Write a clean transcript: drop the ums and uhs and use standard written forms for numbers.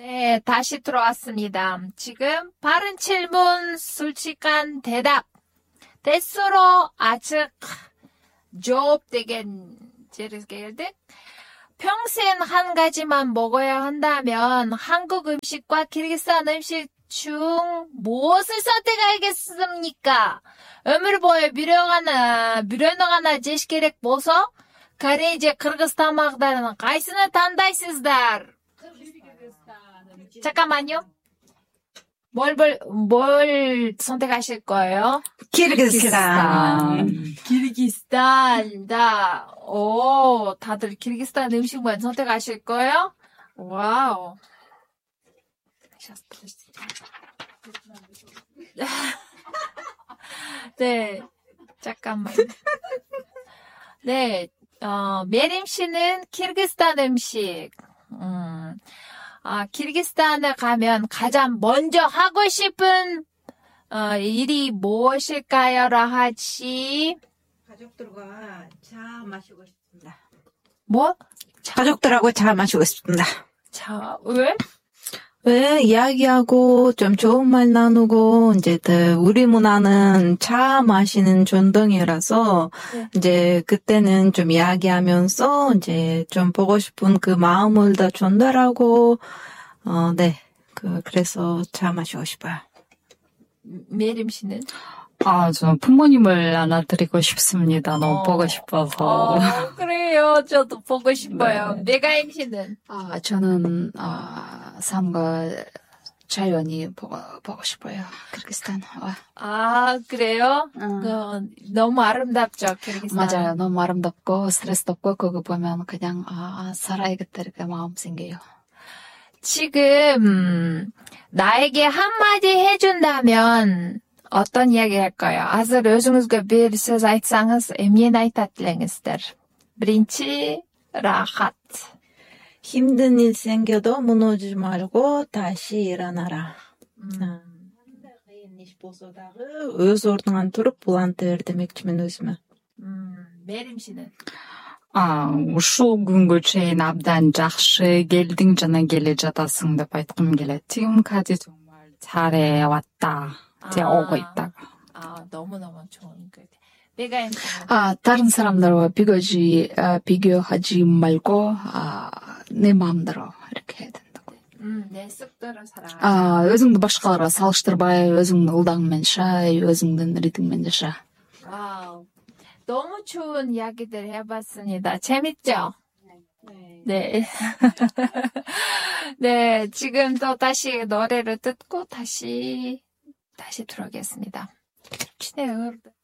네, 다시 들어왔습니다. 지금 바른 질문, 솔직한 대답. 대수로 아직 job되겐 제르게르데 평생 한 가지만 먹어야 한다면 한국 음식과 키르기스탄 음식 중 무엇을 선택하겠습니까? ömür boyu бирөөнү гана жеш керек болсо, Корея же Кыргызстан магдарын кайсыны тандайсыздар? 잠깐만요. 뭘 선택하실 거예요? 키르기스탄. 키르기스탄. 다들 키르기스탄 음식만 선택하실 거예요? 와우. 네, 잠깐만요. 네, 메림 씨는 키르기스탄 음식. 키르기스탄에 가면 가장 먼저 하고 싶은 일이 무엇일까요?라 하지. 가족들과 차 마시고 싶습니다. 뭐? 가족들하고 차 마시고 싶습니다. 자, 왜? 왜 이야기하고 좀 좋은 말 나누고 이제 우리 문화는 차 마시는 전통이라서 네. 이제 그때는 좀 이야기하면서 이제 좀 보고 싶은 그 마음을 더 전달하고 네. 그래서 차 마시고 싶어요. 메림 씨는? 저 부모님을 안아드리고 싶습니다. 너무 보고 싶어서. 그래요. 저도 보고 싶어요. 메가임 씨는? 저는 삶과 자연이 보고 싶어요. 키르기스탄. 그래요? 너무 아름답죠, 키르기스탄. 맞아요. 너무 아름답고 스트레스도 없고 그거 보면 그냥 살아야겠다 이렇게 마음 생겨요. 지금 나에게 한마디 해준다면 어떤 이야기 할까요? Hazır özünüzge bir söz aytsanız эмнени айтат элеңиздер? Birinchi, rahat. 힘든 일 생겨도 무너지지 말고 다시 일어나라. қиын іш болса дағы өз орныңан тұрып буланта бер демекчимин өзүмө. Мерим 씨는? ушул күнгө чейин абдан жакшы келдиң жана келе жатасың деп айткым келет. 지금까지 정말 잘해 왔다. 오고 있다가. 너무너무 좋은 거. 메가임 다른 사람들과 비교하지 말고 내 마음대로 이렇게 해야 된다고. 내 습대로 살아. өзіңді башкаларга салыштырбай, өзіңнің ылдаңмен жай, өзіңнің ритммен жаша. 와우. 너무 좋은 이야기들 해봤습니다. 재밌죠? 네. 네, 지금 또 다시 노래를 듣고 다시 들어오겠습니다. 친해요.